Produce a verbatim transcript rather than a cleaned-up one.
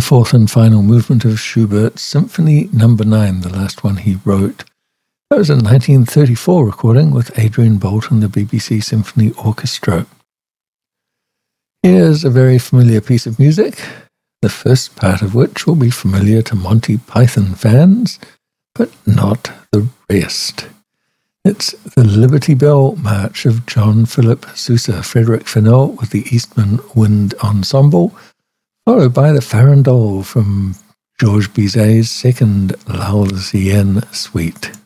fourth and final movement of Schubert's Symphony Number nine, the last one he wrote. That was a nineteen thirty-four recording with Adrian Boult and the B B C Symphony Orchestra. Here's a very familiar piece of music, the first part of which will be familiar to Monty Python fans, but not the rest. It's the Liberty Bell March of John Philip Sousa, Frederick Fennell with the Eastman Wind Ensemble, followed by the Farandole from Georges Bizet's second L'Alsacienne Suite.